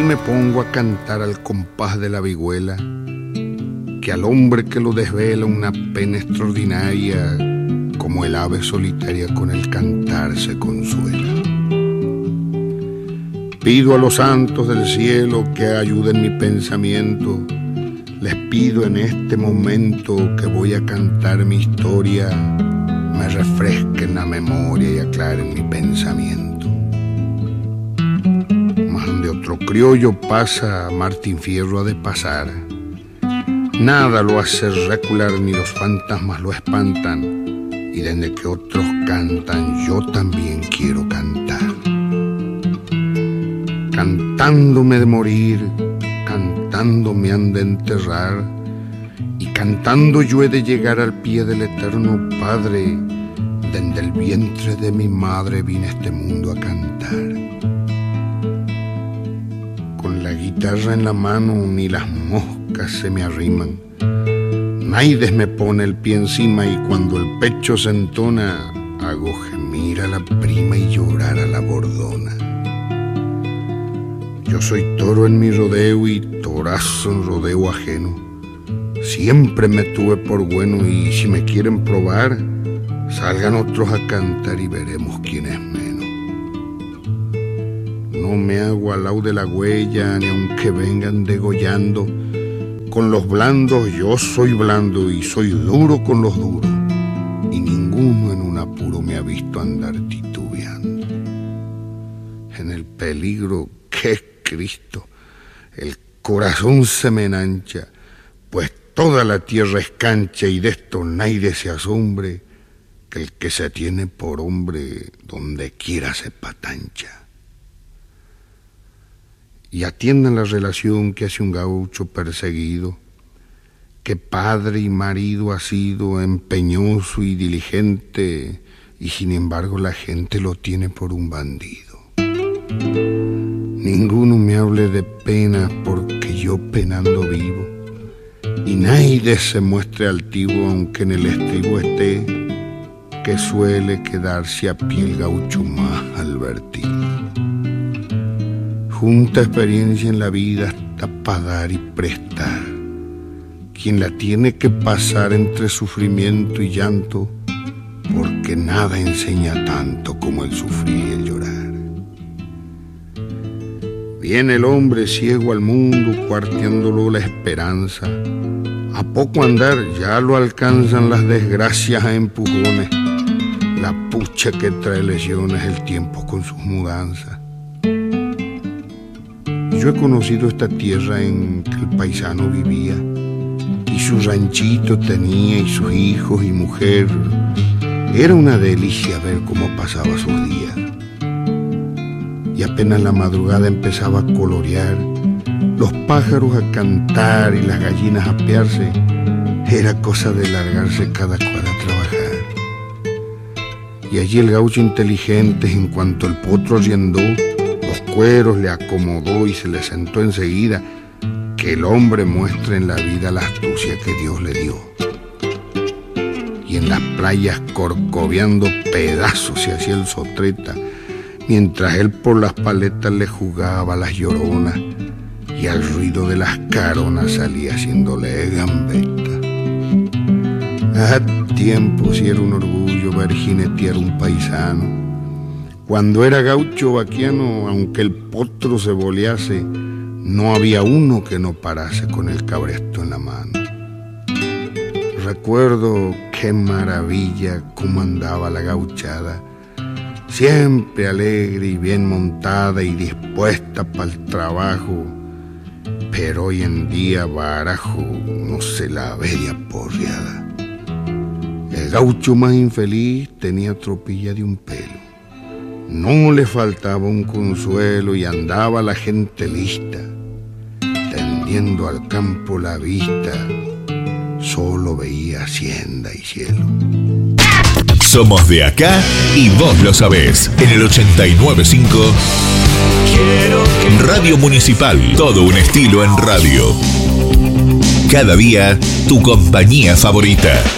me pongo a cantar al compás de la vihuela, que al hombre que lo desvela una pena extraordinaria, como el ave solitaria con el cantar se consuela. Pido a los santos del cielo que ayuden mi pensamiento. Les pido en este momento que voy a cantar mi historia, me refresquen la memoria y aclaren mi pensamiento. Mas donde otro criollo pasa, Martín Fierro ha de pasar. Nada lo hace recular ni los fantasmas lo espantan, y desde que otros cantan yo también quiero cantar. Cantándome de morir, cantando me han de enterrar, y cantando yo he de llegar al pie del eterno Padre. Desde el vientre de mi madre vine a este mundo a cantar. Con la guitarra en la mano ni las moscas se me arriman, Naides me pone el pie encima, y cuando el pecho se entona hago gemir a la prima y llorar a la bordona. Yo soy toro en mi rodeo y torazo en rodeo ajeno. Siempre me tuve por bueno, y si me quieren probar, salgan otros a cantar y veremos quién es menos. No me hago al lado de la huella, ni aunque vengan degollando. Con los blandos yo soy blando y soy duro con los duros, y ninguno en un apuro me ha visto andar titubeando. En el peligro que es Cristo, el corazón se me enancha, pues toda la tierra es cancha, y de esto nadie se asombre, que el que se tiene por hombre donde quiera se patancha. Y atiendan la relación que hace un gaucho perseguido, que padre y marido ha sido, empeñoso y diligente, y sin embargo la gente lo tiene por un bandido. Ninguno me hable de pena porque yo penando vivo, y nadie se muestre altivo aunque en el estribo esté, que suele quedarse a pie el gaucho más advertido. Junta experiencia en la vida hasta para dar y prestar, quien la tiene que pasar entre sufrimiento y llanto, porque nada enseña tanto como el sufrir y el llorar. Viene el hombre ciego al mundo, cuarteándolo la esperanza. A poco andar ya lo alcanzan las desgracias a empujones, la pucha que trae lesiones el tiempo con sus mudanzas. Yo he conocido esta tierra en que el paisano vivía, y su ranchito tenía, y sus hijos y mujer. Era una delicia ver cómo pasaba sus días. Y apenas la madrugada empezaba a colorear, los pájaros a cantar y las gallinas a pearse, era cosa de largarse cada cual a trabajar. Y allí el gaucho inteligente, en cuanto el potro arriendó, los cueros le acomodó y se le sentó enseguida, que el hombre muestre en la vida la astucia que Dios le dio. Y en las playas corcoveando pedazos se hacía el sotreta, mientras él por las paletas le jugaba las lloronas, y al ruido de las caronas salía haciéndole gambeta. A tiempo si era un orgullo ver jinetear un paisano. Cuando era gaucho vaquiano, aunque el potro se bolease, no había uno que no parase con el cabresto en la mano. Recuerdo qué maravilla cómo andaba la gauchada, siempre alegre y bien montada y dispuesta para el trabajo, pero hoy en día barajo no se la veía porreada. El gaucho más infeliz tenía tropilla de un pelo, no le faltaba un consuelo y andaba la gente lista, tendiendo al campo la vista, solo veía hacienda y cielo. Somos de acá y vos lo sabés. En el 89.5 Radio Municipal. Todo un estilo en radio. Cada día, tu compañía favorita.